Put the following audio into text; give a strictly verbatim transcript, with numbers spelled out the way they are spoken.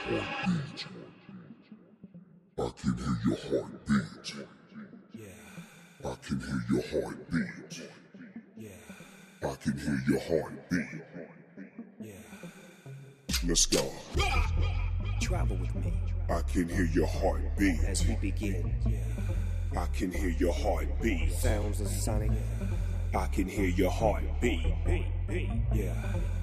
heartbeat. I can hear your heartbeat. Yeah, I can hear your heartbeat. yeah, I can hear your heartbeat. yeah. Let's go. Travel with me I can hear your heartbeat. as we begin. I can hear your heartbeat. Sounds of sonic. I can hear your heartbeat. Yeah.